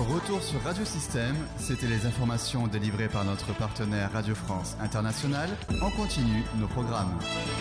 Retour sur Radio Système, c'était les informations délivrées par notre partenaire Radio France Internationale. En continu, nos programmes.